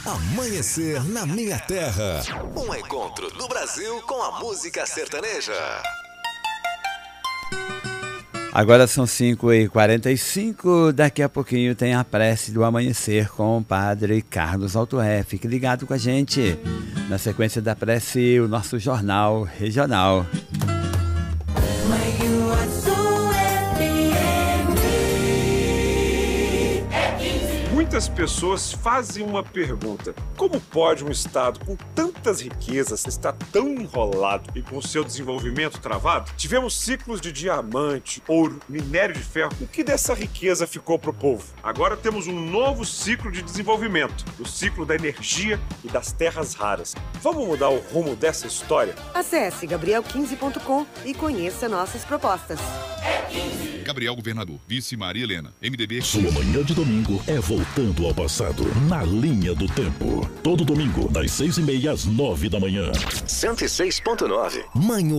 Amanhecer na Minha Terra. Um encontro do Brasil com a música sertaneja. Agora são 5h45, daqui a pouquinho tem a prece do amanhecer com o Padre Carlos Altoé. Fique ligado com a gente. Na sequência da prece, o nosso Jornal Regional. Muitas pessoas fazem uma pergunta: como pode um estado com tantas riquezas estar tão enrolado e com seu desenvolvimento travado? Tivemos ciclos de diamante, ouro, minério de ferro. O que dessa riqueza ficou para o povo? Agora temos um novo ciclo de desenvolvimento, o ciclo da energia e das terras raras. Vamos mudar o rumo dessa história? Acesse gabriel15.com e conheça nossas propostas. Gabriel Governador, vice Maria Helena, MDB. Sua manhã de domingo é voltando ao passado, na linha do tempo. Todo domingo, das 6h30 às 9 da manhã. 106.9. Manhã.